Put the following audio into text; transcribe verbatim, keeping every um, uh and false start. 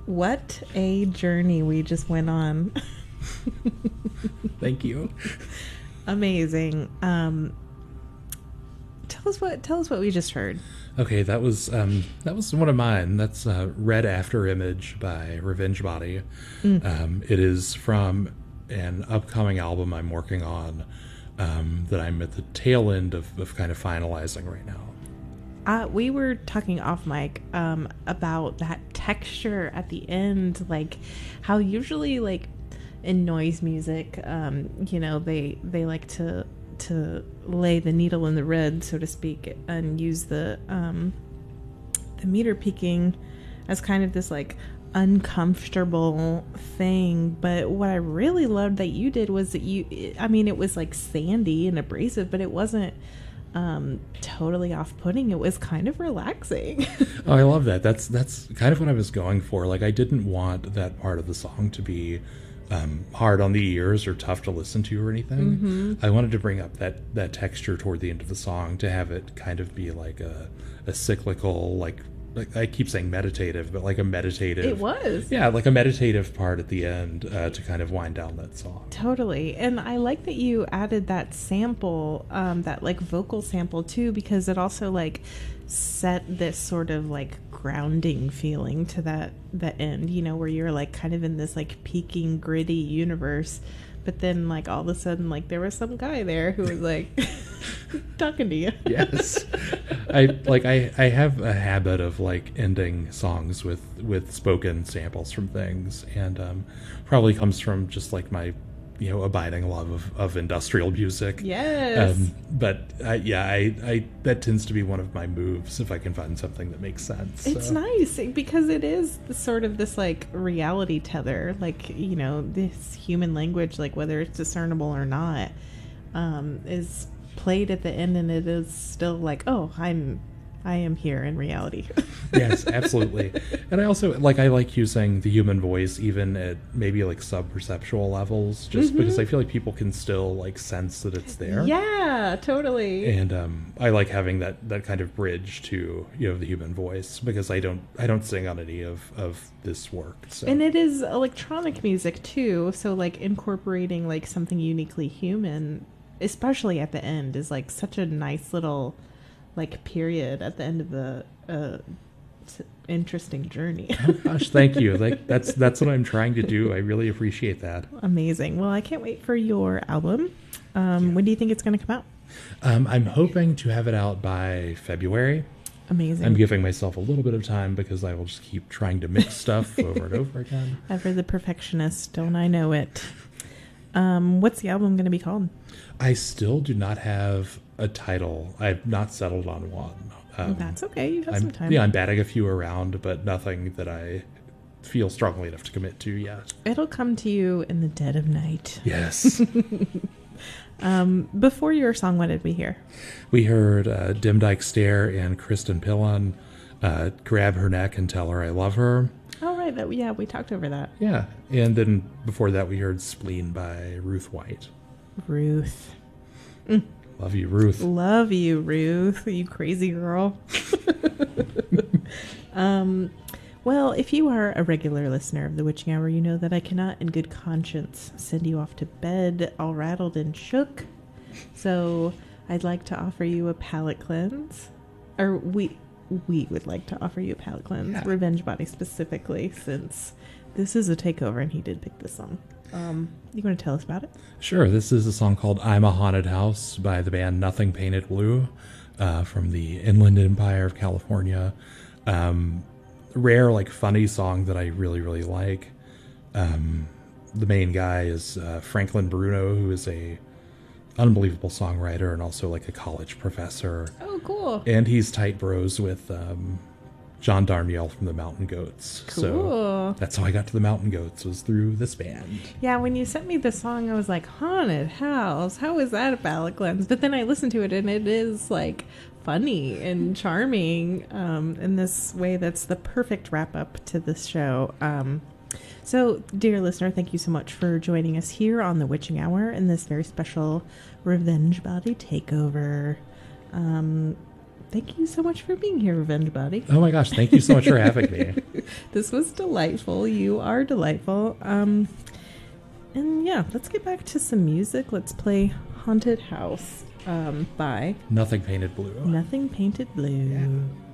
What a journey we just went on. Thank you. Amazing. Um, tell us what tell us what we just heard. Okay, that was um, that was one of mine. That's uh, Red After Image by Revenge Body. Mm. Um, it is from an upcoming album I'm working on um, that I'm at the tail end of, of kind of finalizing right now. Uh, we were talking off mic um, about that texture at the end, like how usually like in noise music, um, you know, they they like to to lay the needle in the red, so to speak, and use the um, the meter peaking as kind of this like uncomfortable thing. But what I really loved that you did was that you, I mean, it was like sandy and abrasive, but it wasn't um totally off-putting. It was kind of relaxing. Oh, I love that. That's that's kind of what I was going for. Like, I didn't want that part of the song to be um hard on the ears or tough to listen to or anything. Mm-hmm. I wanted to bring up that that texture toward the end of the song to have it kind of be like a a cyclical, like like I keep saying meditative, but like a meditative. It was. Yeah, like a meditative part at the end uh, to kind of wind down that song. Totally. And I like that you added that sample, um, that like vocal sample too, because it also like set this sort of like grounding feeling to that, that end, you know, where you're like kind of in this like peaking, gritty universe. But then, like, all of a sudden, like, there was some guy there who was, like, talking to you. Yes. I, like, I, I have a habit of, like, ending songs with, with spoken samples from things. And um, probably comes from just, like, my, you know, abiding love of, of industrial music. Yes. Um, but, I, yeah, I, I that tends to be one of my moves if I can find something that makes sense. It's so. nice because it is sort of this, like, reality tether. Like, you know, this human language, like, whether it's discernible or not, um, is played at the end, and it is still like, oh, I'm... I am here in reality. Yes, absolutely. And I also, like, I like using the human voice even at maybe, like, sub-perceptual levels, just mm-hmm. because I feel like people can still, like, sense that it's there. Yeah, totally. And um, I like having that, that kind of bridge to, you know, the human voice, because I don't I don't sing on any of, of this work. So. And it is electronic music, too, so, like, incorporating, like, something uniquely human, especially at the end, is, like, such a nice little... like period at the end of the uh, interesting journey. Oh gosh, thank you. Like that's that's what I'm trying to do. I really appreciate that. Amazing. Well, I can't wait for your album. Um, yeah. When do you think it's going to come out? Um, I'm hoping to have it out by February. Amazing. I'm giving myself a little bit of time because I will just keep trying to mix stuff over and over again. Ever the perfectionist, don't I know it? Um, what's the album going to be called? I still do not have a title. I've not settled on one. Um, That's okay. You have I'm, some time. Yeah, I'm batting a few around, but nothing that I feel strongly enough to commit to yet. It'll come to you in the dead of night. Yes. um, before your song, what did we hear? We heard uh, Dim Dyke Stare and Kristen Pillon uh, Grab Her Neck and Tell Her I Love Her. Oh, right. That, yeah, we talked over that. Yeah. And then before that, we heard Spleen by Ruth White. Ruth. Mm. Love you, Ruth. Love you, Ruth. You crazy girl. um, well, if you are a regular listener of The Witching Hour, you know that I cannot in good conscience send you off to bed all rattled and shook. So I'd like to offer you a palate cleanse. Or we we would like to offer you a palate cleanse. Yeah. Revenge Body specifically, since this is a takeover and he did pick this song. Um, you want to tell us about it? Sure. This is a song called I'm a Haunted House by the band Nothing Painted Blue uh, from the Inland Empire of California. Um, rare, like, funny song that I really, really like. Um, the main guy is uh, Franklin Bruno, who is a unbelievable songwriter and also, like, a college professor. Oh, cool. And he's tight bros with... Um, John Darnielle from the Mountain Goats. Cool. So that's how I got to the Mountain Goats, was through this band. Yeah, when you sent me the song, I was like, Haunted House? How is that a palate cleanse? But then I listened to it, and it is, like, funny and charming um, in this way that's the perfect wrap-up to this show. Um, so, dear listener, thank you so much for joining us here on The Witching Hour in this very special Revenge Body takeover. Um... thank you so much for being here, Revenge Buddy. Oh my gosh, thank you so much for having me. This was delightful. You are delightful. Um, and yeah, let's get back to some music. Let's play Haunted House um, by Nothing Painted Blue. Nothing Painted Blue. Yeah.